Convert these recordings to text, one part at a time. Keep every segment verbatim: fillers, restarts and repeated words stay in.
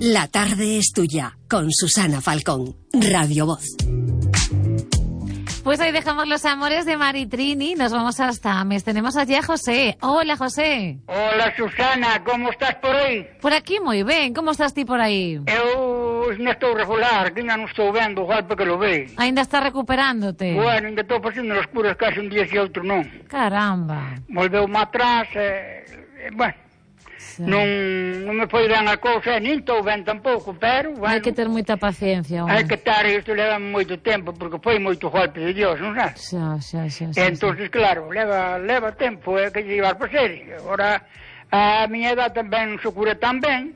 La tarde es tuya, con Susana Falcón, Radio Voz. Pues ahí dejamos los amores de Maritrini, nos vamos hasta Ames. Tenemos allí a José. Hola, José. Hola, Susana, como estás por aí? Por aquí moi ben, como estás ti por aí? Eu non estou regular, que ainda non estou vendo o golpe que lo ve. Ainda estás recuperándote? Bueno, ainda estou pasando as curas casi un día e outro non. Caramba. Volveu-me atrás, e, e, bueno, sí. non, non me foi ben a cousa, nin estou ben tampouco, pero, bueno... Hai que ter moita paciencia, hai que ter, isto leva moito tempo, porque foi moito golpe de Dios, non sabes? Xa, xa, xa, xa. Entón, claro, leva, leva tempo, é que llevar para ser. Agora, a miña edad tamén non se cura tan ben,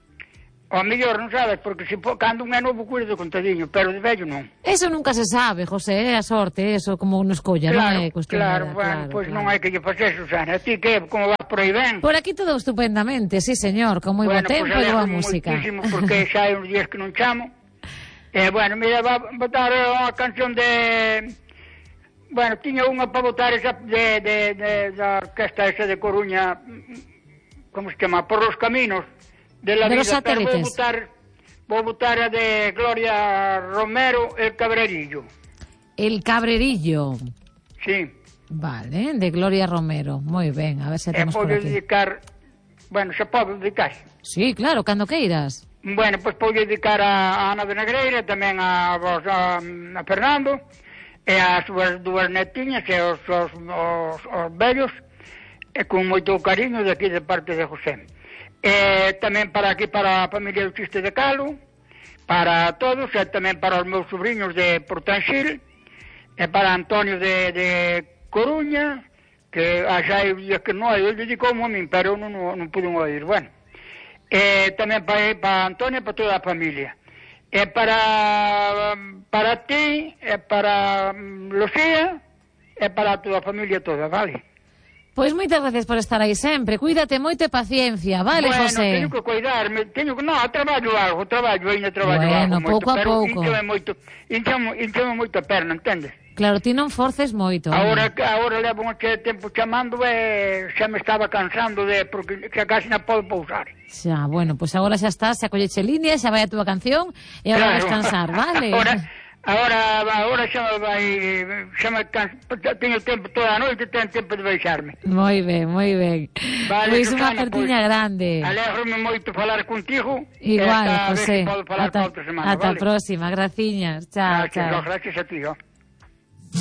ou a mellor, non sabes, porque se cando un é novo cura de contadiño, pero de vello non. Eso nunca se sabe, José, é a sorte, eso como uno escolla, claro, non é cuestión claro, de... bueno, claro, pois claro. non hai que lle facer, Susana. A ti que, como vas por aí ben? Por aquí todo estupendamente, sí, señor, con moi bueno, bo tempo pues e boa música. Muchísimo, porque xa hai uns días que non chamo. Eh, bueno, mira, va a botar unha canción de... Bueno, tiña unha para botar esa de, de, de, da orquesta esa de Coruña, como se chama, Por los Caminos de la de vida, los satélites. Pero vou botar, vou botar a de Gloria Romero, El Cabrerillo. El Cabrerillo. Sí. Vale, de Gloria Romero. Moi ben, a ver se temos por aquí. dedicar, bueno, se pode dedicar. Sí, claro, cando queiras. Bueno, pois pues, vou dedicar a Ana de Negreira, tamén a, vos, a, a Fernando, e as súas dúas netiñas e os, os, os, os vellos, e con moito cariño de aquí de parte de José. E tamén para aquí, para a familia do Chiste de Calo, para todos, e tamén para os meus sobrinhos de Portanxil, e para Antonio de, de Coruña, que xa hai días que non hai, ele dedicoume a min, pero non, non, non pude oír, bueno. E tamén para, para Antonio e para toda a familia. E para, para ti, e para Lucía, e para toda a familia toda, vale? Pois moitas gracias por estar aí sempre. Cuídate moito e paciencia, vale, bueno, José? Bueno, teño que cuidarme, teño que... No, traballo algo, traballo, ainda traballo bueno, algo pouco moito, a pero pouco. Pero moito, hinchame, hinchame moito a perna, entendes? Claro, ti non forces moito. Agora, agora levo un que tempo chamando e xa me estaba cansando de... porque xa casi non podo pousar. Xa, bueno, pois pues agora xa estás, xa colleche línea, xa vai a túa canción e agora claro. Descansar, vale? Ahora, agora, agora xa me vai... xa me canso, teño tempo toda a noite, teño tempo de baixarme. Moi ben, moi ben. Vale, pois unha Susana, pertiña pues, grande. Alégrome moito falar contigo. Igual, ata José. Ata, ata semana, a vale? próxima, graciñas. Chao, gracias, chao. Gracias a ti, oh.